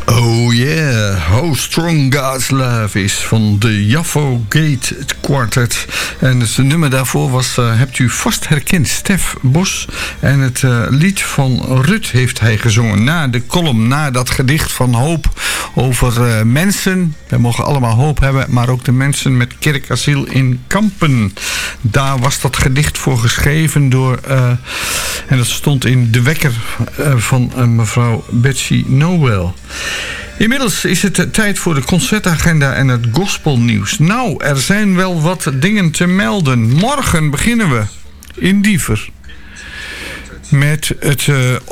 Oh yeah, How Strong God's Love is van de Jaffo Gate Quartet. En het nummer daarvoor was, hebt u vast herkend, Stef Bos. En het lied van Ruud heeft hij gezongen na de column, na dat gedicht van hoop over mensen. We mogen allemaal hoop hebben, maar ook de mensen met kerkasiel in Kampen. Daar was dat gedicht voor geschreven door, en dat stond in De Wekker van mevrouw Betsy Noel. Inmiddels is het tijd voor de concertagenda en het gospelnieuws. Nou, er zijn wel wat dingen te melden. Morgen beginnen we in Diever met het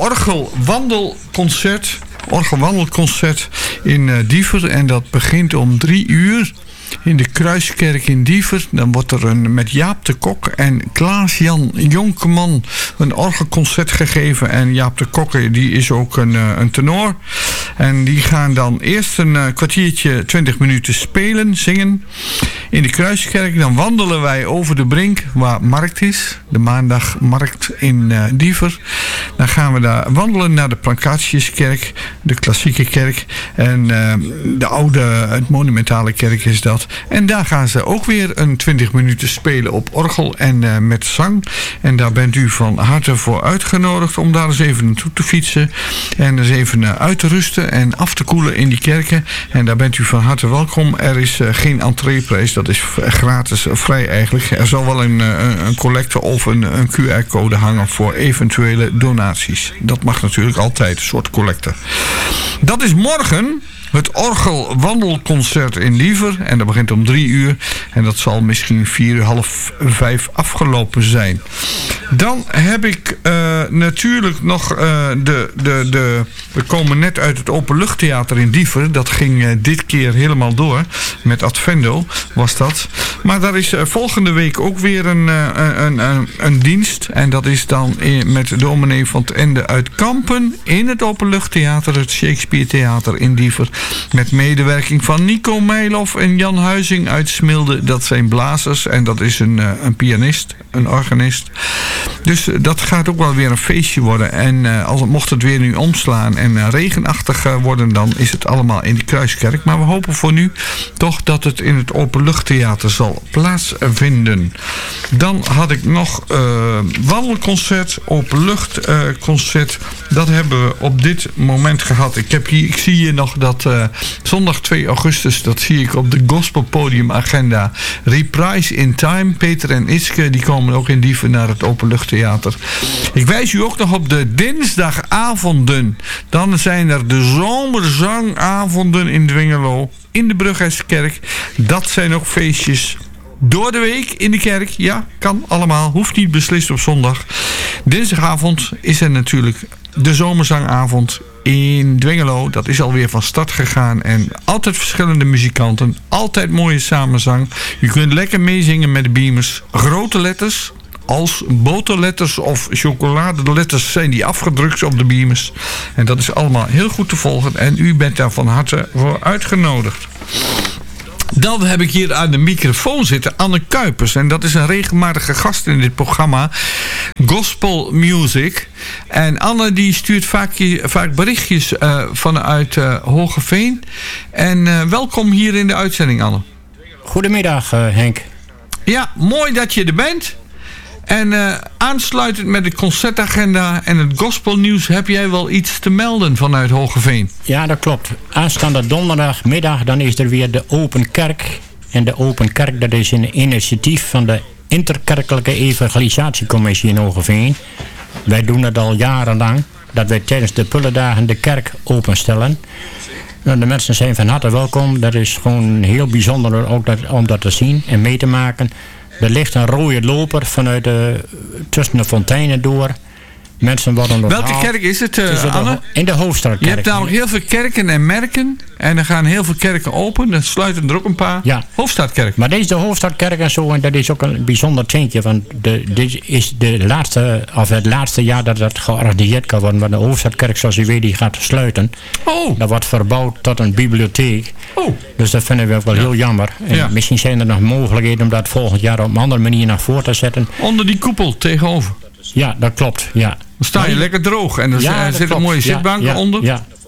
orgelwandelconcert in Diever. En dat begint om 3:00 in de Kruiskerk in Diever. Dan wordt er met Jaap de Kok en Klaas-Jan Jonkeman een orgelconcert gegeven. En Jaap de Kok die is ook een tenor. En die gaan dan eerst een kwartiertje, 20 minuten spelen, zingen in de Kruiskerk. Dan wandelen wij over de Brink waar markt is. De maandagmarkt in Diever. Dan gaan we daar wandelen naar de Plankatiuskerk, de klassieke kerk. En het monumentale kerk is dat. En daar gaan ze ook weer een 20 minuten spelen op orgel en met zang. En daar bent u van harte voor uitgenodigd om daar eens even naartoe te fietsen. En eens even uit te rusten en af te koelen in die kerken. En daar bent u van harte welkom. Er is geen entreeprijs, dat is gratis, vrij eigenlijk. Er zal wel een collecte of een QR-code hangen voor eventuele donaties. Dat mag natuurlijk altijd, een soort collecte. Dat is morgen het orgelwandelconcert in Diever. En dat begint om 3:00. En dat zal misschien 4:30, 5:30 afgelopen zijn. Dan heb ik natuurlijk nog we komen net uit het Openluchttheater in Diever. Dat ging dit keer helemaal door. Met Advendo was dat. Maar daar is volgende week ook weer een dienst. En dat is dan met dominee van het Ende uit Kampen in het Openluchttheater, het Shakespeare Theater in Diever. Met medewerking van Nico Meijlof en Jan Huizing uit Smilde. Dat zijn blazers en dat is een pianist, een organist. Dus dat gaat ook wel weer een feestje worden. En mocht het weer nu omslaan en regenachtig worden, dan is het allemaal in de Kruiskerk. Maar we hopen voor nu toch dat het in het Openluchttheater zal plaatsvinden. Dan had ik nog wandelconcert, openluchtconcert. Dat hebben we op dit moment gehad. Ik zie hier nog dat zondag 2 augustus, dat zie ik op de gospelpodiumagenda. Reprise in Time. Peter en Iske, die komen ook in Diever naar het Openluchttheater. Ik wijs u ook nog op de dinsdagavonden. Dan zijn er de zomerzangavonden in Dwingelo, in de Bruggerskerk. Dat zijn ook feestjes door de week in de kerk. Ja, kan allemaal. Hoeft niet beslist op zondag. Dinsdagavond is er natuurlijk de zomerzangavond in Dwingelo. Dat is alweer van start gegaan. En altijd verschillende muzikanten. Altijd mooie samenzang. Je kunt lekker meezingen met de beamers. Grote letters als boterletters of chocoladeletters zijn die afgedrukt op de beamers. En dat is allemaal heel goed te volgen. En u bent daar van harte voor uitgenodigd. Dan heb ik hier aan de microfoon zitten Anne Kuipers. En dat is een regelmatige gast in dit programma Gospel Music. En Anne die stuurt vaak berichtjes vanuit Hogeveen. En welkom hier in de uitzending, Anne. Goedemiddag, Henk. Ja, mooi dat je er bent. En aansluitend met de concertagenda en het gospelnieuws heb jij wel iets te melden vanuit Hogeveen. Ja, dat klopt. Aanstaande donderdagmiddag dan is er weer de Open Kerk. En de Open Kerk, dat is een initiatief van de Interkerkelijke Evangelisatiecommissie in Hogeveen. Wij doen het al jarenlang, dat wij tijdens de Pullendagen de kerk openstellen. Nou, de mensen zijn van harte welkom. Dat is gewoon heel bijzonder ook om dat te zien en mee te maken. Er ligt een rode loper vanuit tussen de fonteinen door. Mensen worden onthaald. Welke kerk is het, Anne? In de Hoofdstadkerk. Je hebt namelijk heel veel kerken en merken. En er gaan heel veel kerken open. Dan sluiten er ook een paar. Ja. Hoofdstadkerk. Maar deze is de Hoofdstadkerk en zo. En dat is ook een bijzonder tintje. Want dit is het laatste jaar dat dat georganiseerd kan worden. Want de Hoofdstadkerk, zoals u weet, die gaat sluiten. Oh. Dat wordt verbouwd tot een bibliotheek. Oh. Dus dat vinden we ook wel heel jammer. En misschien zijn er nog mogelijkheden om dat volgend jaar op een andere manier naar voren te zetten. Onder die koepel tegenover. Ja, dat klopt. Ja. Dan sta je lekker droog. En er zitten mooie zitbanken onder. Ja.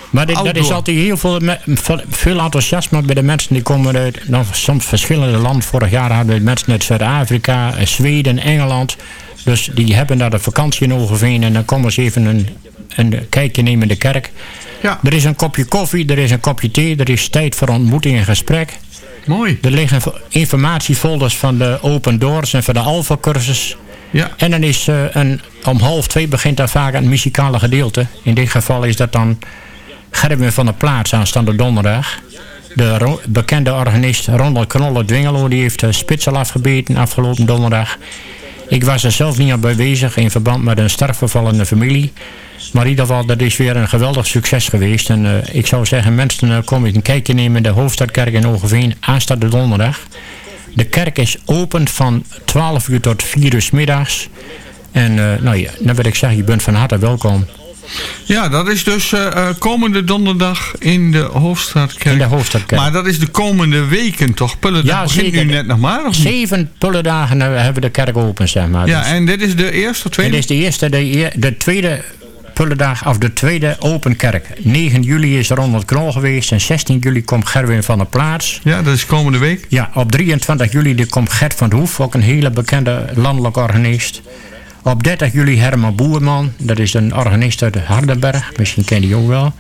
Maar dat is altijd heel veel enthousiasme bij de mensen. Die komen uit soms verschillende landen. Vorig jaar hadden we mensen uit Zuid-Afrika, Zweden, Engeland. Dus die hebben daar de vakantie in Hogeveen. En dan komen ze even een kijkje nemen in de kerk. Ja. Er is een kopje koffie, er is een kopje thee. Er is tijd voor ontmoeting en gesprek. Mooi. Er liggen informatiefolders van de Open Doors en van de Alpha-cursus. Ja. En dan is om 1:30 begint daar vaak een muzikale gedeelte. In dit geval is dat dan Gerwin van der Plaats aanstaande donderdag. De bekende organist Ronald Knolle-Dwingelo, die heeft Spitsel afgebeten afgelopen donderdag. Ik was er zelf niet aan bezig in verband met een sterfgeval in de familie. Maar in ieder geval, dat is weer een geweldig succes geweest. En ik zou zeggen, mensen, kom eens een kijkje nemen in de Hoofdstadkerk in Hogeveen aanstaande donderdag. De kerk is open van 12 uur tot 4 uur 's middags. En dan wil ik zeggen, je bent van harte welkom. Ja, dat is dus komende donderdag in de Hoofdstadkerk. In de Hoofdstadkerk. Maar dat is de komende weken toch? Pullendag begint nu net nog maar? Of 7 pullendagen hebben we de kerk open, zeg maar. Ja, dus. En dit is de eerste of tweede? Dit is de eerste, de tweede pullendag, of de tweede open kerk. 9 juli is Ronald Knol geweest en 16 juli komt Gerwin van der Plaats. Ja, dat is komende week. Ja, op 23 juli komt Gert van der Hoef, ook een hele bekende landelijk organist. Op 30 juli Herman Boerman, dat is een organist uit Hardenberg, misschien ken je die ook wel.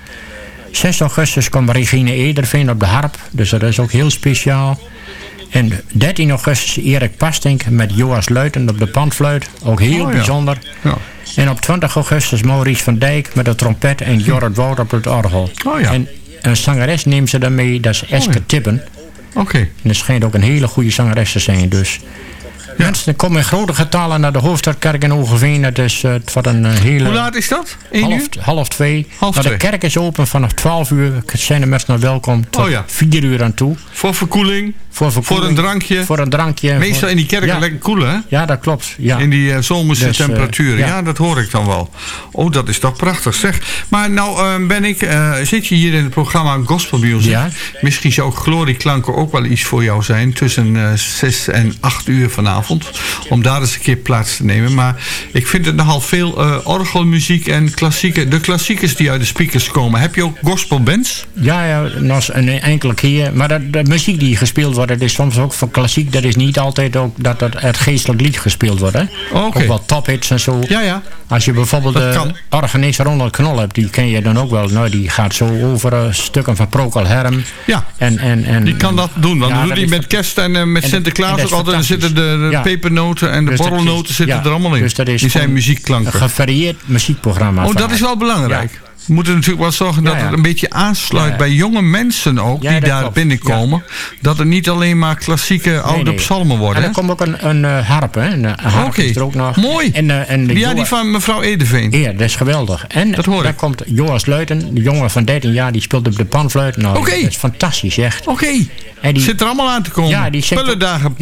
6 augustus komt Regine Ederveen op de harp, dus dat is ook heel speciaal. En 13 augustus Erik Pastink met Joas Luiten op de panfluit, ook heel bijzonder. Ja. En op 20 augustus Maurice van Dijk met de trompet en Jorrit Wout op het orgel. Oh ja. En een zangeres neemt ze daarmee, dat is Eske Tippen. Oké. En dat schijnt ook een hele goede zangeres te zijn, dus... Ja. Mensen komen in grote getallen naar de Hoofdstadkerk in Hogeveen. Het is voor een hele... Hoe laat is dat? 1:30. Maar de kerk is open vanaf 12 uur. Zijn de mensen nog welkom tot 4 uur aan toe. Voor verkoeling? Voor een drankje? Voor een drankje. Meestal in die kerken lekker koelen, hè? Ja, dat klopt. Ja. In die zomerse temperaturen. Ja, dat hoor ik dan wel. Oh, dat is toch prachtig, zeg. Maar nou zit je hier in het programma Gospel Music. Ja. Misschien zou glorieklanken ook wel iets voor jou zijn. Tussen 6 en 8 uur vanavond. Om daar eens een keer plaats te nemen. Maar ik vind het nogal veel orgelmuziek en de klassiekers die uit de speakers komen. Heb je ook gospelbands? Ja, nog een enkele keer. Maar de muziek die gespeeld wordt, dat is soms ook van klassiek. Dat is niet altijd ook dat het geestelijk lied gespeeld wordt. Hè? Ook wel tophits en zo. Ja. Als je bijvoorbeeld de organist Ronald Knol hebt, die ken je dan ook wel. Nou, die gaat zo over stukken van Procol Harum. Ja, en die kan dat doen. Want dan doet hij met kerst en met Sinterklaas ook altijd. Dan zitten de pepernoten en de borrelnoten zitten er allemaal in. Dus dat is zijn muziekklanken. Een gevarieerd muziekprogramma. Oh, dat is wel belangrijk. Ja. We moeten natuurlijk wel zorgen dat het een beetje aansluit bij jonge mensen ook, die daar binnenkomen. Ja. Dat het niet alleen maar klassieke oude psalmen worden. En er komt ook een harp, hè. Een harp is er ook nog. Mooi. Die van mevrouw Edeveen. Ja, dat is geweldig. En daar komt Joas Luiten, de jongen van 13 jaar, die speelt op de panfluit. Nou, dat is fantastisch, echt. Zit er allemaal aan te komen. Ja, die Pullendagen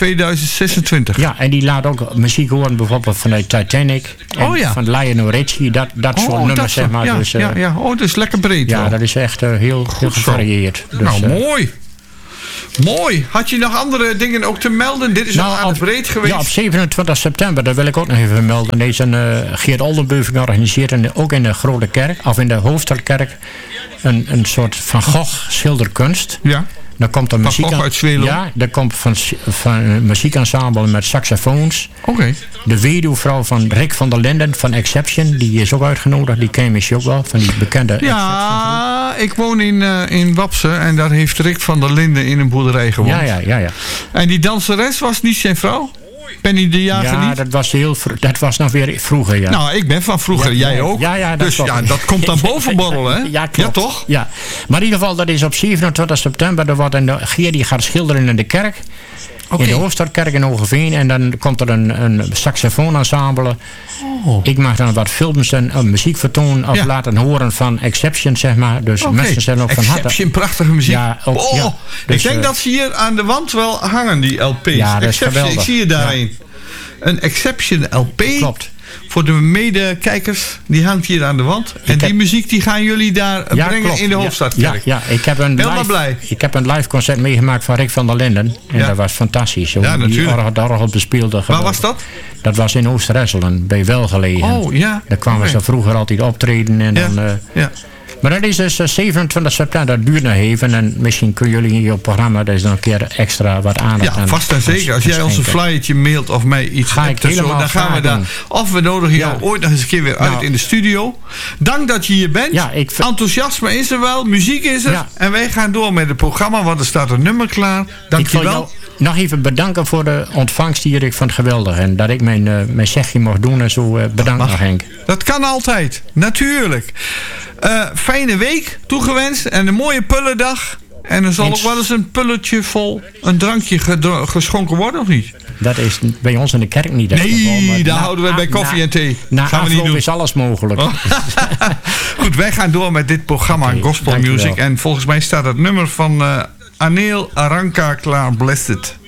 2026. Ja, en die laat ook muziek horen, bijvoorbeeld vanuit Titanic. En van Lionel Richie, dat soort nummers, zeg maar. Dus, dat is lekker breed. Ja, dat is echt heel gevarieerd. Dus, nou, mooi. Had je nog andere dingen ook te melden? Dit is al aan het breed geweest. Ja, op 27 september, dat wil ik ook nog even melden. Deze Geert Oldenbeuving organiseert ook in de Grote Kerk, of in de Hoofdstadkerk, een soort Van Gogh schilderkunst. Ja. Dan komt er van muziekensemble met saxofoons. De weduwvrouw van Rick van der Linden van Exception, die is ook uitgenodigd. Die ken je misschien ook wel, van die bekende Exception. Ik woon in Wapsen en daar heeft Rick van der Linden in een boerderij gewoond. Ja. En die danseres was niet zijn vrouw? Penny de Jager niet? Dat was nog weer vroeger, ja. Nou, ik ben van vroeger, jij ook. Ja, dus dat komt dan boven borrelen, hè? Ja, klopt. Ja, toch? Ja. Maar in ieder geval, dat is op 27 september. Er wordt Geer die gaat schilderen in de kerk. In de Hoofdstadkerk in Hogeveen. En dan komt er een saxofoonensemble. Ik mag dan wat films en muziek vertonen of laten horen van Exception, zeg maar. Dus mensen zijn ook van harte. Exception, prachtige muziek. Ja, dus, ik denk dat ze hier aan de wand wel hangen, die LP's. Ja, dat is geweldig. Ik zie je daarin. Een Exception LP. Klopt. Voor de medekijkers, die hangt hier aan de wand. En die muziek die gaan jullie daar brengen in de Hoofdstadkerk. Ja, ik heb een live concert meegemaakt van Rick van der Linden. En dat was fantastisch. Ja, natuurlijk. Die orgel bespeelde. Waar was dat? Dat was in Oost-Resselen, bij Welgelegen. Oh, ja. Daar kwamen ze vroeger altijd optreden. En dan, Maar dat is dus 27 september, dat duurt nog even. En misschien kunnen jullie in je programma dus nog een keer extra wat aandacht aan. Ja, vast en zeker. Als jij ons een flyertje mailt of mij iets hebt, dan gaan we daar. Of we nodigen jou ooit nog eens een keer weer uit in de studio. Dank dat je hier bent. Ja, enthousiasme is er wel, muziek is er. Ja. En wij gaan door met het programma, want er staat een nummer klaar. Dank je wel. Nog even bedanken voor de ontvangst hier. Ik vond het geweldig. En dat ik mijn zegje mocht doen en zo. Bedankt nog, Henk. Dat kan altijd. Natuurlijk. Fijne week toegewenst. En een mooie pullendag. En er zal ook wel eens een pulletje vol een drankje geschonken worden, of niet? Dat is bij ons in de kerk niet. Nee, daar houden we bij koffie en thee. Gaan we niet doen. Is alles mogelijk. Oh. Goed, wij gaan door met dit programma Gospel Music. En volgens mij staat het nummer van Aneel Aranka klaar. Blessed.